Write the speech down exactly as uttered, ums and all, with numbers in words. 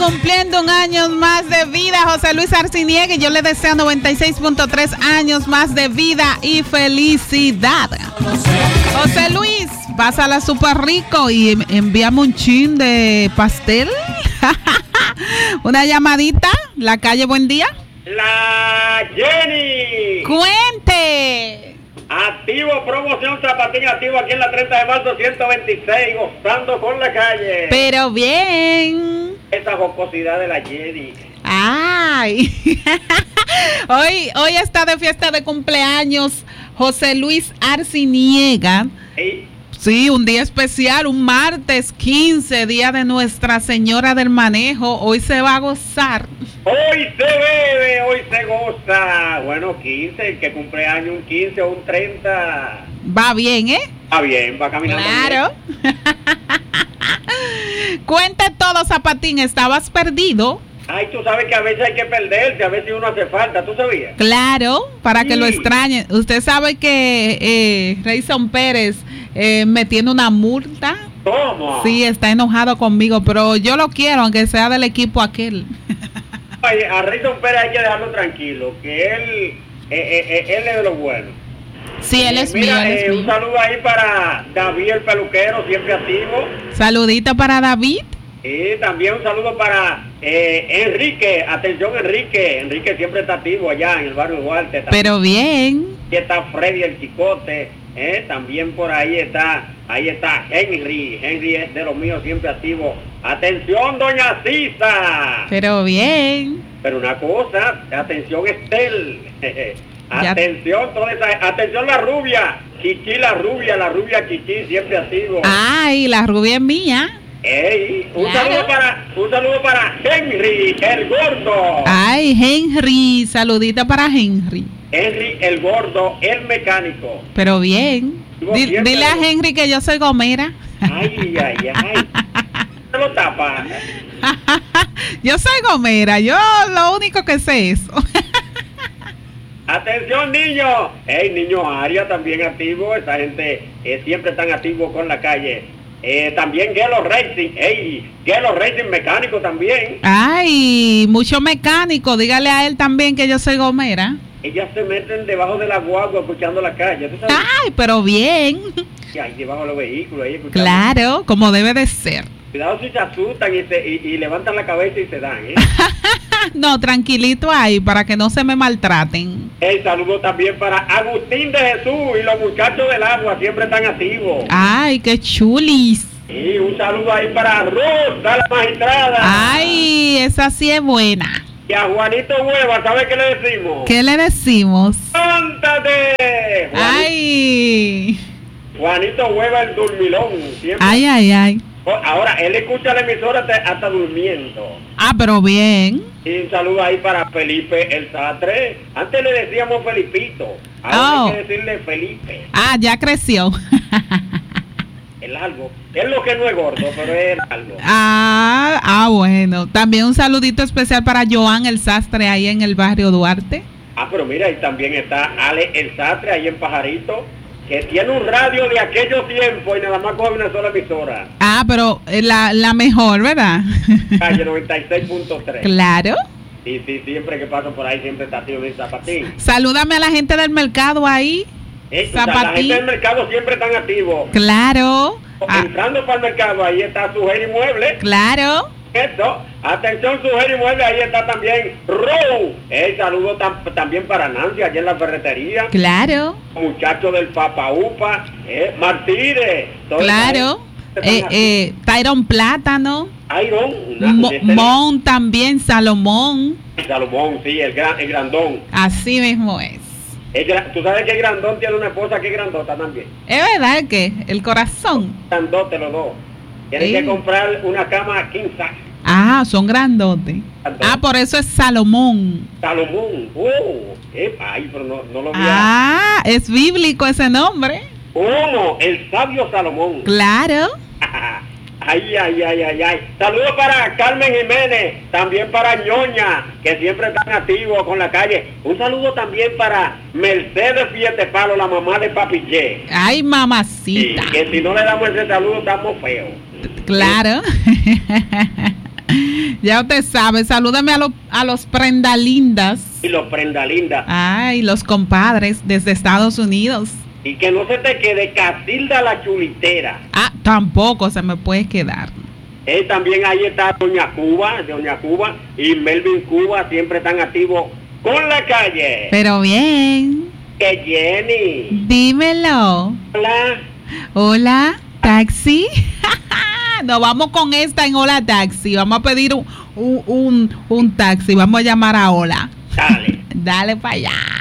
cumpliendo un año más de vida, José Luis Arciniega, y yo le deseo noventa y seis punto tres años más de vida y felicidad. José Luis, pásala súper rico y envíame un chin de pastel. Una llamadita, la calle, buen día. La Jenny. Cuente. Activo, promoción Zapatín activo aquí en la treinta de marzo ciento veintiséis, gozando con la calle. Pero bien. Esa jocosidad de la Jenny. Ay. hoy, hoy está de fiesta de cumpleaños José Luis Arciniega. ¿Sí? Sí, un día especial, un martes quince, día de Nuestra Señora del Manejo. Hoy se va a gozar. Hoy se bebe, hoy se goza. Bueno, quince, el que cumple año un quince o un treinta. Va bien, ¿eh? Va bien, va caminando. Claro. Cuente todo, Zapatín, ¿estabas perdido? Ay, tú sabes que a veces hay que perderse, a veces uno hace falta, ¿tú sabías? Claro, para sí. que lo extrañen. Usted sabe que eh, Reyson Pérez eh, me tiene una multa. ¿Cómo? Sí, está enojado conmigo, pero yo lo quiero, aunque sea del equipo aquel. Ay, a Reyson Pérez hay que dejarlo tranquilo, que él, eh, eh, él es de lo bueno. Sí, él es Mira, mío. Él es eh, mío. Un saludo ahí para David el peluquero, siempre activo. Saludito para David. Y también un saludo para eh, Enrique, atención Enrique, Enrique siempre está activo allá en el barrio Duarte. También. Pero bien. Aquí está Freddy el Chicote, eh, también por ahí está, ahí está Henry, Henry es de los míos siempre activo. Atención doña Cisa. Pero bien. Pero una cosa, atención Estel, atención toda esa, atención la rubia, Chichi la rubia, la rubia Chichi siempre activo. Ay, la rubia es mía. Ey, un Claro. saludo para un saludo para Henry el gordo. Ay, Henry, saludito para Henry. Henry el gordo, el mecánico. Pero bien. Di- Siempre dile a lo- Henry que yo soy gomera. Ay, ay, ay. Se lo tapa. Yo soy gomera, yo lo único que sé es eso. Atención niños. Ey, niño Aria también activo. Esa gente eh, siempre están activos con la calle. Eh, también Gelo Racing. Ey, Gelo Racing mecánico también. Ay, mucho mecánico, dígale a él también que yo soy gomera. Ellas se meten debajo de la guagua escuchando la calle. ¿Tú sabes? Ay, pero bien. Y ahí debajo de los vehículos. Ahí escuchando. Claro, como debe de ser. Cuidado si se asustan y, se, y, y levantan la cabeza y se dan, ¿eh? No, tranquilito ahí, para que no se me maltraten. El saludo también para Agustín de Jesús y los muchachos del agua, siempre están activos. Ay, qué chulis. Y un saludo ahí para Rosa, la magistrada. Ay, esa sí es buena. Y a Juanito Hueva, ¿sabe qué le decimos? ¿Qué le decimos? ¡Levántate! Juanito, Ay, Juanito Hueva, el dormilón. Siempre. ay, ay, ay. Ahora, él escucha la emisora hasta, hasta durmiendo. Ah, pero bien. Y un saludo ahí para Felipe el Sastre. Antes le decíamos Felipito. Ahora Oh. hay que decirle Felipe. Ah, ya creció. Es largo. Es lo que no es gordo, pero es largo. Ah, ah, bueno. También un saludito especial para Joan el Sastre ahí en el barrio Duarte. Ah, pero mira, y también está Ale el Sastre ahí en Pajarito, que tiene un radio de aquellos tiempos y nada más coge una sola emisora. Ah, pero eh, la, la mejor, ¿verdad? Calle noventa y seis punto tres. Claro. Sí, sí, siempre que paso por ahí siempre está tío de Zapatín. Salúdame a la gente del mercado ahí. Eh, o sea, la Zapatín. gente del mercado siempre están activos. Claro. Ah, Entrando para el mercado, ahí está Sujer Inmueble. claro. Eso, atención Sujer Inmueble, ahí está también Row. El saludo tam- también para Nancy, allá en la ferretería. Claro. Muchachos del Papa Upa, eh, Martínez. toda esa Claro. gente Eh, están eh, Tyron Plátano. aquí. Iron, una- Mo- este- Mon también, Salomón. Salomón, sí, el, gran, el grandón. Así mismo es. El gra- Tú sabes que el grandón tiene una esposa que es grandota también. Es verdad que el corazón. Grandote los dos. Tienes Sí. que comprar una cama king size. Ah, son grandotes. Ah, por eso es Salomón. Salomón, oh, eh, ay, pero no, no lo vi. Ah, es bíblico ese nombre. ¿Cómo? El sabio Salomón. Claro. Ay, ay, ay, ay, ay. Saludos para Carmen Jiménez, también para Ñoña, que siempre están activos con la calle. Un saludo también para Mercedes Fietepalo, la mamá de Papi Che. Ay, Sí, mamacita. que si no le damos ese saludo estamos feos. Claro. Ya usted sabe, salúdame a, lo, a los prendalindas. Y los prendalindas. Ay, los compadres desde Estados Unidos. Y que no se te quede Casilda la chulitera. Ah, tampoco se me puede quedar. Eh, también ahí está Doña Cuba, Doña Cuba y Melvin Cuba, siempre están activos con la calle. Pero bien. Que Jenny. Dímelo. Hola. Hola, taxi. Nos vamos con esta en Hola Taxi. Vamos a pedir un, un, un, un taxi. Vamos a llamar a Hola. Dale. Dale para allá.